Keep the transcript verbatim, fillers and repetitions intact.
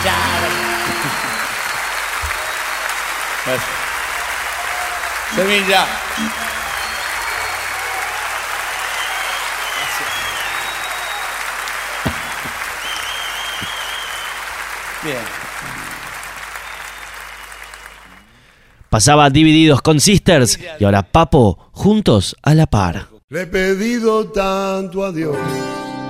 Chao. Semilla. Bien. Pasaba Divididos con Sisters y ahora Papo juntos a la par. Le he pedido tanto a Dios